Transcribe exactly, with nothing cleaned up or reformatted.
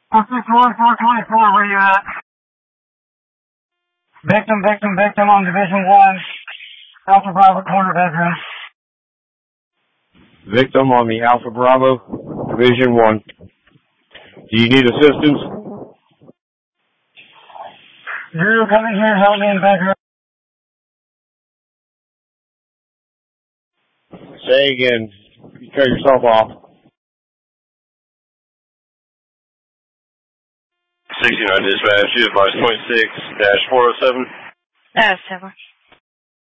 four six one, four twenty-four, where you at? Victim, victim, victim on Division one. Alpha Bravo corner bedroom. Victim on the Alpha Bravo, Division one. Do you need assistance? Drew, come in here and help me in bedroom. Say again. You cut yourself off. sixty-nine dispatch, you advise point six dash four oh seven. Oh, seven.